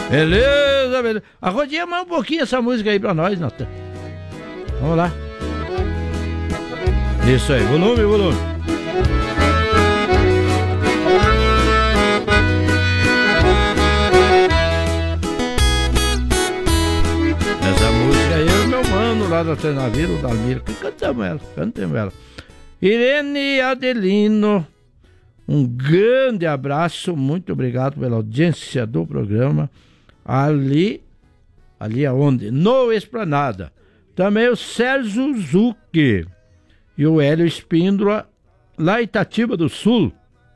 Beleza, beleza. Arrodinha mais um pouquinho essa música aí pra nós, Natan. Vamos lá. Isso aí, volume, volume. Essa música aí é o meu mano lá da Tenavira, o Dalmiro, que cantamos ela. Irene Adelino, um grande abraço, muito obrigado pela audiência do programa. Ali aonde? No Esplanada. Também o Sérgio Zucchi e o Hélio Espíndola, lá em Itatiba do Sul,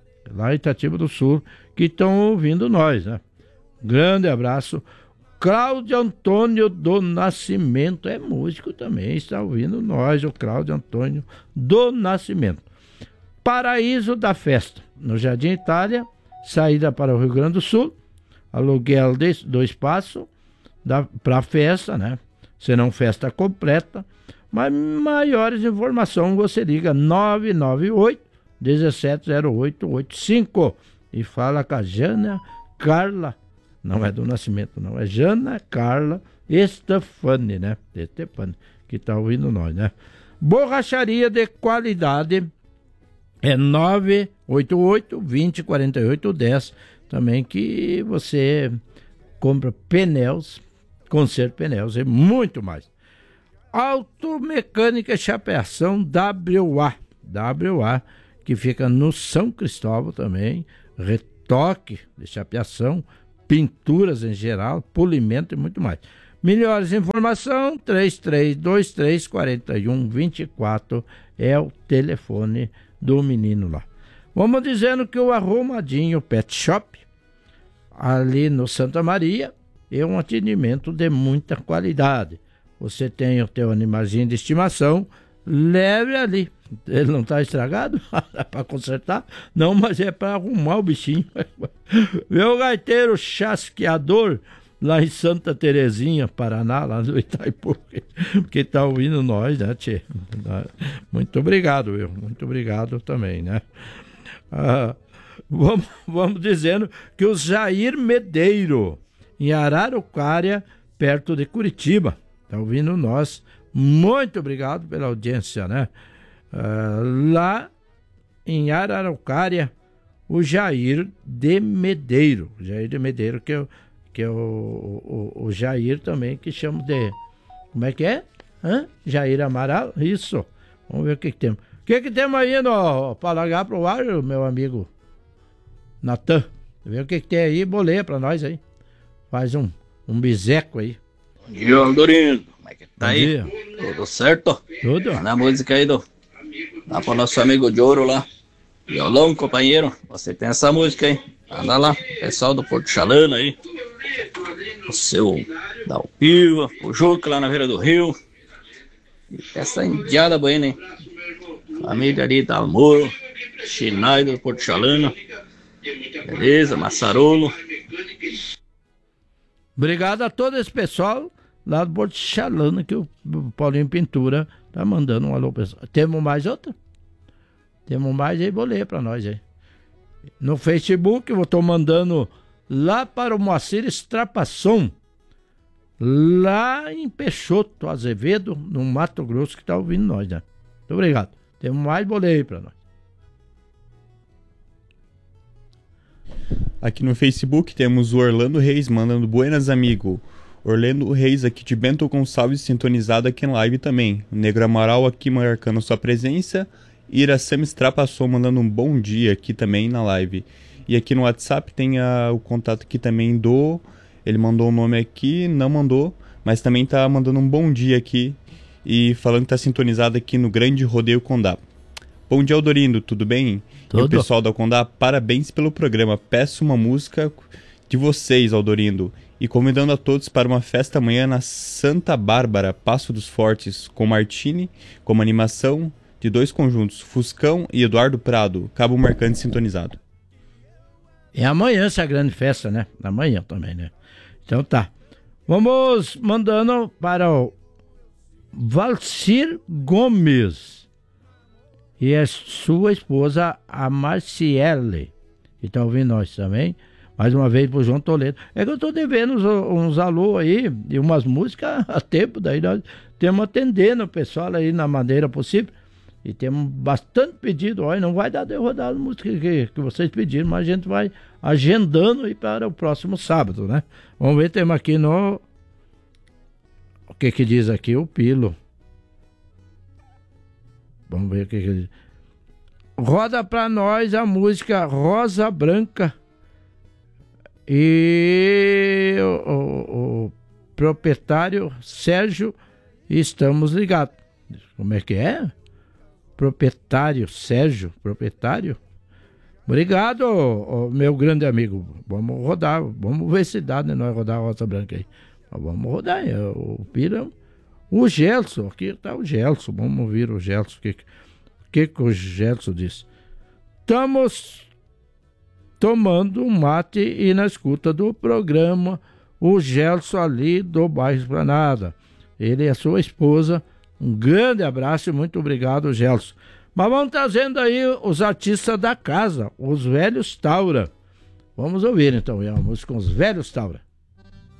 que estão ouvindo nós, né? Grande abraço. Cláudio Antônio do Nascimento, é músico também, está ouvindo nós, o Cláudio Antônio do Nascimento. Paraíso da Festa, no Jardim Itália, saída para o Rio Grande do Sul, aluguel do espaço para a festa, né? Serão festa completa, mas maiores informações você liga 998 170885 e fala com a Jana Carla, não é do Nascimento não, é Jana Carla Estefani, né? Estefani, que está ouvindo nós, né? Borracharia de qualidade é 988 20 48 10, também que você compra pneus, conserto pneus e muito mais. Automecânica Chapeação WA, que fica no São Cristóvão também, retoque de chapeação, pinturas em geral, polimento e muito mais. Melhores informações, 33234124 é o telefone do menino lá. Vamos dizendo que o Arrumadinho Pet Shop, ali no Santa Maria, é um atendimento de muita qualidade. Você tem o teu animalzinho de estimação, leve ali. Ele não está estragado? É para consertar? Não, mas é para arrumar o bichinho. Meu gaiteiro chasqueador, lá em Santa Terezinha, Paraná, lá no Itaipu, que está ouvindo nós, né, tchê? Muito obrigado, muito obrigado também, né? Vamos dizendo que o Jair Medeiro, em Araraquara, perto de Curitiba, está ouvindo nós. Muito obrigado pela audiência, né? Lá em Araraquara, o Jair de Medeiro, que é o Jair também, que chama de... Como é que é? Jair Amaral? Isso. Vamos ver o que temos. O que temos aí para largar pro ar, meu amigo Natan? Vê o que tem aí, boleia pra nós aí. Faz um biseco aí. Bom dia, Aldorino. Como é que tá Bom aí? dia. Tudo certo? Tudo. Na música aí lá pro nosso amigo Joro lá. Violão, companheiro. Você tem essa música aí. Anda lá. Pessoal do Porto Chalana aí. O seu Dalpiva, o Juca lá na Beira do Rio. E essa indiada buena, hein? Família ali da Almoro, Schneider do Porto Chalana. Beleza, Massarolo. Obrigado a todo esse pessoal lá do Porto Chalana, que o Paulinho Pintura tá mandando um alô, pessoal. Temos mais outra? Temos mais aí, vou ler pra nós aí. No Facebook, eu tô mandando lá para o Moacir Estrapasson, lá em Peixoto, Azevedo, no Mato Grosso, que tá ouvindo nós, né? Muito obrigado. Temos mais, vou ler aí pra nós. Aqui no Facebook temos o Orlando Reis mandando buenas, amigo. Orlando Reis aqui de Bento Gonçalves sintonizado aqui na live também. O Negro Amaral aqui marcando sua presença. Iracema Strapasson mandando um bom dia aqui também na live. E aqui no WhatsApp tem o contato aqui também do... Ele mandou um nome aqui, não mandou, mas também tá mandando um bom dia aqui e falando que tá sintonizado aqui no Grande Rodeio Condá. Bom dia, Aldorindo, tudo bem? Tudo. E o pessoal da Condá, parabéns pelo programa. Peço uma música de vocês, Aldorindo, e convidando a todos para uma festa amanhã na Santa Bárbara, Passo dos Fortes, com Martini, como animação de dois conjuntos, Fuscão e Eduardo Prado, Cabo Marcante sintonizado. É amanhã essa grande festa, né? Amanhã também, né? Então tá. Vamos mandando para o Valcir Gomes e a sua esposa, a Marciele, que está ouvindo nós também. mais uma vez pro João Toledo. É que eu tô devendo uns alô aí e umas músicas a tempo, daí nós temos atendendo o pessoal aí na maneira possível. E temos bastante pedido. Olha, não vai dar de rodar a música que vocês pediram, mas a gente vai agendando aí para o próximo sábado, né? Vamos ver, temos aqui no... O que diz aqui o Pilo. Vamos ver o que diz. Roda pra nós a música Rosa Branca. E o proprietário Sérgio, estamos ligados. Como é que é? Proprietário Sérgio, proprietário. Obrigado, meu grande amigo. Vamos rodar, vamos ver se dá, né? Nós rodar a Rosa Branca aí. Mas vamos rodar, o Pira. O Gelson, aqui está o Gelson. Vamos ouvir o Gelson. O que o Gelson disse? Estamos tomando um mate e na escuta do programa o Gelson ali do bairro Esplanada. Ele e a sua esposa. Um grande abraço e muito obrigado, Gelson. Mas vamos trazendo aí os artistas da casa, os Velhos Taura. Vamos ouvir então a música com os Velhos Taura.